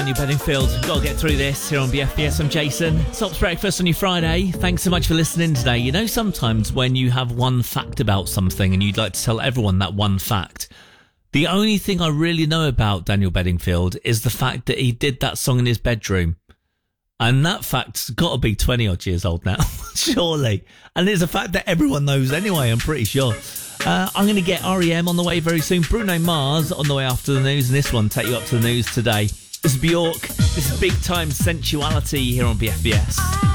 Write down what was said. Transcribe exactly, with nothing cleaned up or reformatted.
Daniel Bedingfield. Got to get through this here on B F B S. I'm Jason. Sops Breakfast on your Friday. Thanks so much for listening today. You know, sometimes when you have one fact about something and you'd like to tell everyone that one fact, the only thing I really know about Daniel Bedingfield is the fact that he did that song in his bedroom. And that fact's got to be twenty odd years old now, surely. And it's a fact that everyone knows anyway, I'm pretty sure. Uh, I'm going to get R E M on the way very soon. Bruno Mars on the way after the news. And this one, take you up to the news today. This is Bjork. This is Big Time Sensuality here on B F B S.